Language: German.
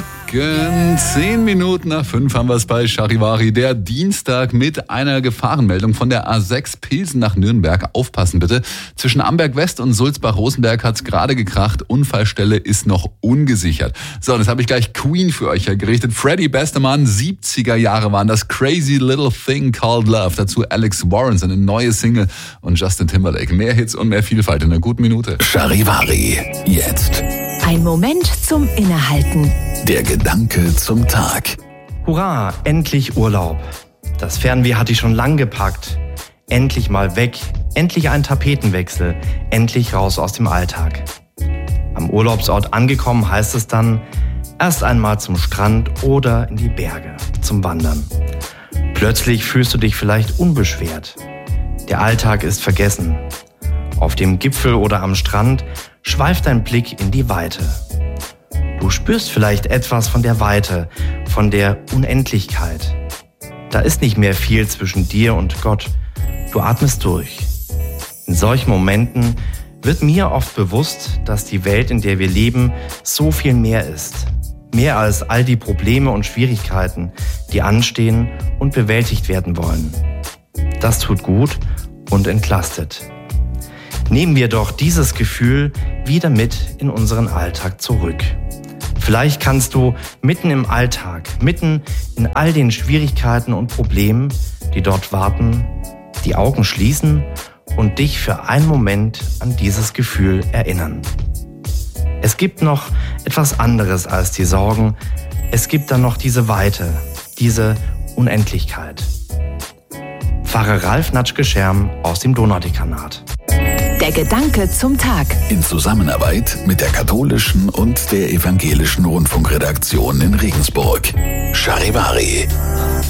Morgen, 10 Minuten nach 5 haben wir es bei Charivari. Der Dienstag mit einer Gefahrenmeldung von der A6 Pilsen nach Nürnberg. Aufpassen bitte. Zwischen Amberg West und Sulzbach-Rosenberg hat es gerade gekracht. Unfallstelle ist noch ungesichert. So, und jetzt habe ich gleich Queen für euch hergerichtet. Freddie Bestemann, 70er Jahre waren das. Crazy Little Thing Called Love. Dazu Alex Warren, seine neue Single, und Justin Timberlake. Mehr Hits und mehr Vielfalt in einer guten Minute. Charivari, jetzt. Ein Moment zum Innehalten. Der Gedanke zum Tag. Hurra, endlich Urlaub. Das Fernweh hatte ich schon lang gepackt. Endlich mal weg, endlich ein Tapetenwechsel, endlich raus aus dem Alltag. Am Urlaubsort angekommen heißt es dann, erst einmal zum Strand oder in die Berge, zum Wandern. Plötzlich fühlst du dich vielleicht unbeschwert. Der Alltag ist vergessen. Auf dem Gipfel oder am Strand schweift dein Blick in die Weite. Du spürst vielleicht etwas von der Weite, von der Unendlichkeit. Da ist nicht mehr viel zwischen dir und Gott. Du atmest durch. In solchen Momenten wird mir oft bewusst, dass die Welt, in der wir leben, so viel mehr ist. Mehr als all die Probleme und Schwierigkeiten, die anstehen und bewältigt werden wollen. Das tut gut und entlastet. Nehmen wir doch dieses Gefühl wieder mit in unseren Alltag zurück. Vielleicht kannst du mitten im Alltag, mitten in all den Schwierigkeiten und Problemen, die dort warten, die Augen schließen und dich für einen Moment an dieses Gefühl erinnern. Es gibt noch etwas anderes als die Sorgen. Es gibt dann noch diese Weite, diese Unendlichkeit. Pfarrer Ralf Natschke-Scherm aus dem Donaudekanat. Der Gedanke zum Tag. In Zusammenarbeit mit der katholischen und der evangelischen Rundfunkredaktion in Regensburg. Charivari.